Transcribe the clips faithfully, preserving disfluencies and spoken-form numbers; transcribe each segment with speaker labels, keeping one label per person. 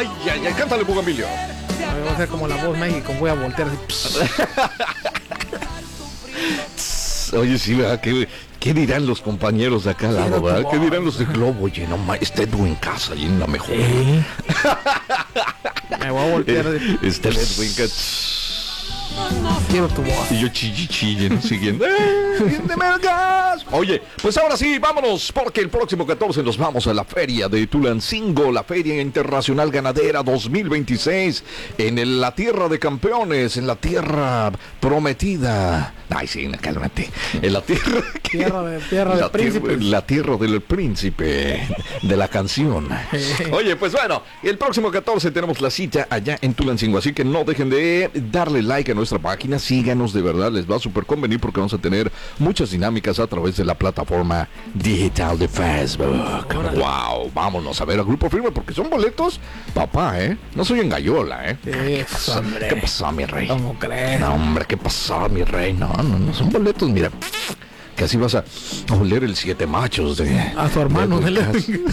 Speaker 1: ay, ay, cántale, Bugambilio.
Speaker 2: Voy a hacer como la voz México, voy a voltear así.
Speaker 1: Oye, sí, ¿verdad? ¿Qué, ¿Qué dirán los compañeros de acá al lado, verdad? ¿Qué dirán los de Globo? Oye, no mames, este Edwin en casa y en la mejor.
Speaker 2: ¿Eh? Me voy a voltear así.
Speaker 1: Este Edwin que...
Speaker 2: Quiero tu voz.
Speaker 1: Y yo chille, chille, ¿no? Siguiendo. ¡Eh, de mergas! Oye, pues ahora sí, vámonos, porque el próximo catorce nos vamos a la feria de Tulancingo, la Feria Internacional Ganadera dos mil veintiséis, en el, la tierra de campeones, en la tierra prometida. Ay, sí, cálmate. En la tierra...
Speaker 2: Tierra de, tierra de
Speaker 1: la
Speaker 2: príncipes.
Speaker 1: Tierra, la tierra del príncipe, de la canción. Oye, pues bueno, el próximo catorce tenemos la cita allá en Tulancingo, así que no dejen de darle like a nuestra página, síganos, de verdad, les va a súper convenir porque vamos a tener muchas dinámicas a través de la plataforma digital de Facebook. Wow, vámonos a ver a Grupo Firme porque son boletos, papá, ¿eh? No soy en gallola, ¿eh?
Speaker 2: ¿Qué pasó, hombre?
Speaker 1: ¿Qué pasó, mi rey?
Speaker 2: ¿Cómo crees?
Speaker 1: No, hombre, ¿qué pasó, mi rey? No, no, no, son boletos, mira, que así vas a oler el siete machos de...
Speaker 2: A su hermano,
Speaker 1: de
Speaker 2: dele.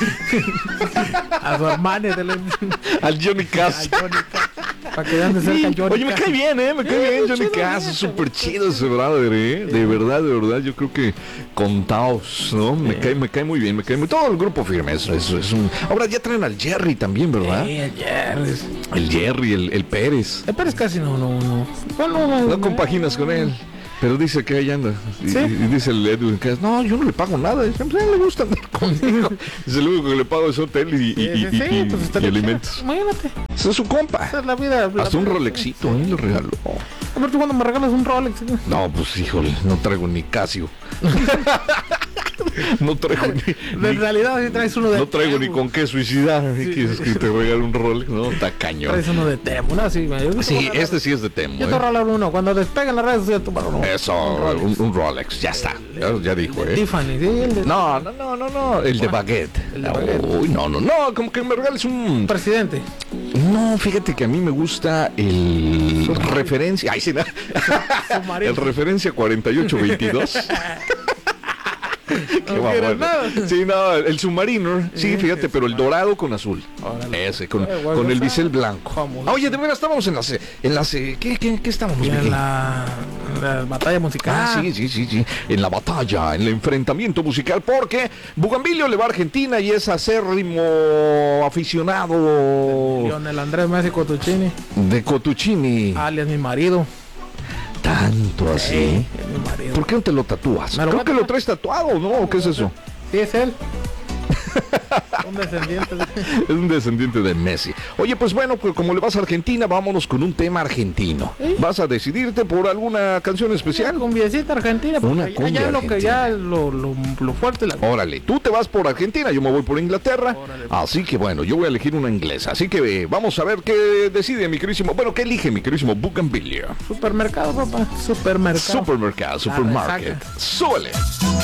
Speaker 2: A su hermano, dele.
Speaker 1: Al Johnny Cass.
Speaker 2: A Johnny Cass. Para que vean de cerca Johnny
Speaker 1: Oye, me
Speaker 2: Cass.
Speaker 1: cae bien, ¿eh? Me cae
Speaker 2: Eh,
Speaker 1: bien Johnny
Speaker 2: chido,
Speaker 1: Cass.
Speaker 2: eh,
Speaker 1: Es súper chido ese brother, ¿eh? De verdad, de verdad. Yo creo que contaos, ¿no? Me, cae, me cae muy bien, me cae muy... Todo el grupo firme es, es, es un... Ahora ya traen al Jerry también, ¿verdad?
Speaker 2: Sí, el Jerry.
Speaker 1: El Jerry, el, el Pérez.
Speaker 2: El Pérez casi no, no, no. Bueno, no,
Speaker 1: No compaginas con él. Pero dice que ahí anda. Y,
Speaker 2: ¿Sí?
Speaker 1: y dice el Edwin que no, yo no le pago nada. Dice, pues, a él le gusta andar conmigo. Dice, lo único que le pago es hotel y, y,
Speaker 2: Sí,
Speaker 1: y,
Speaker 2: sí,
Speaker 1: y-
Speaker 2: pues está
Speaker 1: y
Speaker 2: bien.
Speaker 1: alimentos.
Speaker 2: Imagínate.
Speaker 1: Ese es su compa.
Speaker 2: Esa es la vida. la
Speaker 1: Hasta un
Speaker 2: vida.
Speaker 1: Rolexito, ¿eh? Le regaló.
Speaker 2: A ver, tú cuando me regalas un Rolex. ¿eh?
Speaker 1: No, pues híjole, no traigo ni Casio. No traigo ni,
Speaker 2: En
Speaker 1: ni-
Speaker 2: realidad, si traes uno de.
Speaker 1: no traigo ni con qué suicidar. ¿Qué quieres que te regale un Rolex? No, está cañón.
Speaker 2: Traes uno de Temo, ¿no? Sí, yo te voy
Speaker 1: Sí,
Speaker 2: a regalar-
Speaker 1: este sí es de Temo,
Speaker 2: Yo te voy a
Speaker 1: ¿eh?
Speaker 2: regalar uno. Cuando despeguen las redes sociales, tú para uno.
Speaker 1: Eso,
Speaker 2: Un Rolex.
Speaker 1: un, un Rolex, ya está. Ya, ya dijo, ¿eh?
Speaker 2: Tiffany, sí, el de.
Speaker 1: No, no, no, no, no. El de Baguette.
Speaker 2: El de Baguette.
Speaker 1: Uy, no, no, no. Como que me regales un.
Speaker 2: Presidente.
Speaker 1: No, fíjate que a mí me gusta el referencia. Ay, sí, no.
Speaker 2: Submarino.
Speaker 1: El referencia cuarenta y ocho veintidós. Qué
Speaker 2: No
Speaker 1: mamón.
Speaker 2: quieres nada.
Speaker 1: Sí, no, el submarino. Sí, fíjate, pero el dorado con azul.
Speaker 2: Órale.
Speaker 1: Ese, con,
Speaker 2: Eh, bueno,
Speaker 1: con el
Speaker 2: está.
Speaker 1: bisel blanco.
Speaker 2: Vamos.
Speaker 1: Ah, oye, de veras estábamos en las. En las ¿qué, qué, qué estábamos?
Speaker 2: Y en
Speaker 1: Vicky?
Speaker 2: la, la batalla musical.
Speaker 1: Ah, sí, sí, sí, sí. En la batalla, en el enfrentamiento musical, porque Bugambilio le va a Argentina y es acérrimo aficionado
Speaker 2: Lionel Andrés Messi Cotuccini,
Speaker 1: de Cotuccini.
Speaker 2: alias mi marido.
Speaker 1: Tanto así.
Speaker 2: Eh, es mi marido.
Speaker 1: ¿Por qué no te lo tatúas?
Speaker 2: Me lo
Speaker 1: Creo
Speaker 2: voy a
Speaker 1: que lo
Speaker 2: tatuar.
Speaker 1: traes tatuado, ¿no? ¿O qué es eso?
Speaker 2: Sí, es él. Un descendiente de...
Speaker 1: Es un descendiente de Messi. Oye, pues bueno, pues como le vas a Argentina, vámonos con un tema argentino.
Speaker 2: ¿Eh?
Speaker 1: ¿Vas a decidirte por alguna canción especial?
Speaker 2: Cumbiecita argentina, porque
Speaker 1: Una
Speaker 2: ya-
Speaker 1: cumbia
Speaker 2: ya, lo que
Speaker 1: argentina.
Speaker 2: ya lo, lo, lo fuerte la
Speaker 1: Órale, tú te vas por Argentina, yo me voy por Inglaterra.
Speaker 2: Órale.
Speaker 1: Así que bueno, yo voy a elegir una inglesa. Así que eh, vamos a ver qué decide mi querísimo. Bueno, ¿qué elige mi querísimo Bugambilio?
Speaker 2: supermercado, papá, supermercado.
Speaker 1: Supermercado, supermarket.
Speaker 2: resaca.
Speaker 1: Súbele.